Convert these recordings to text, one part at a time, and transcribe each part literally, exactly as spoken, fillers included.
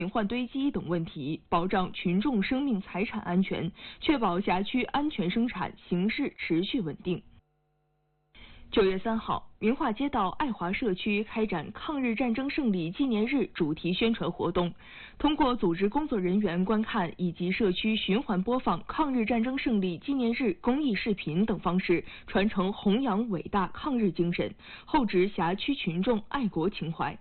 隐患堆积等问题，保障群众生命财产安全，确保辖区安全生产形势持续稳定。九月三号，明化街道爱华社区开展抗日战争胜利纪念日主题宣传活动，通过组织工作人员观看以及社区循环播放抗日战争胜利纪念日公益视频等方式，传承弘扬伟大抗日精神，厚植辖区群众爱国情怀。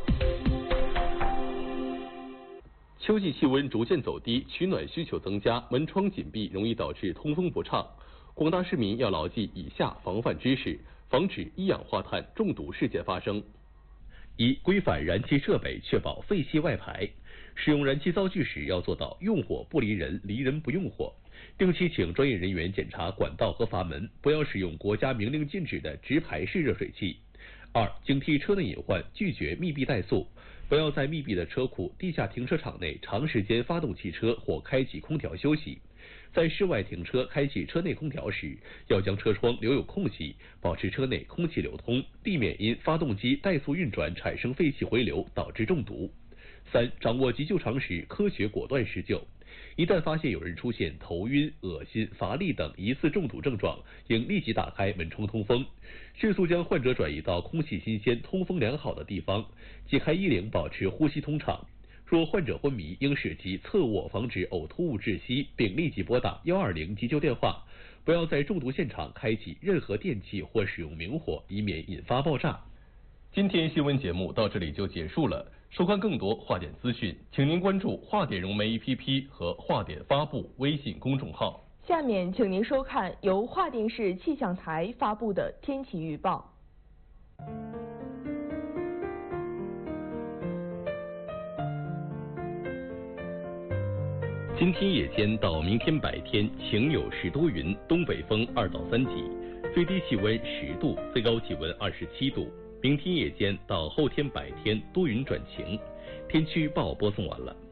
秋季气温逐渐走低，取暖需求增加，门窗紧闭容易导致通风不畅。广大市民要牢记以下防范知识，防止一氧化碳中毒事件发生。一、规范燃气设备，确保废气外排。使用燃气灶具时要做到用火不离人，离人不用火。定期请专业人员检查管道和阀门，不要使用国家明令禁止的直排式热水器。二、警惕车内隐患，拒绝密闭怠速。不要在密闭的车库、地下停车场内长时间发动汽车或开启空调休息。在室外停车开启车内空调时，要将车窗留有空隙，保持车内空气流通，避免因发动机怠速运转产生废气回流导致中毒。三、掌握急救常识，科学果断施救。一旦发现有人出现头晕、恶心、乏力等疑似中毒症状，应立即打开门窗通风，迅速将患者转移到空气新鲜、通风良好的地方，解开衣领，保持呼吸通畅。若患者昏迷，应使其侧卧，防止呕吐物窒息，并立即拨打一二零急救电话。不要在中毒现场开启任何电器或使用明火，以免引发爆炸。今天新闻节目到这里就结束了。收看更多华点资讯，请您关注华点融媒 A P P 和华点发布微信公众号。 下面请您收看由华电市气象台发布的天气预报。 今天夜间到明天白天晴有时多云，东北风二到三级，最低气温十度，最高气温二十七度。明天夜间到后天白天多云转晴。天气预报播送完了。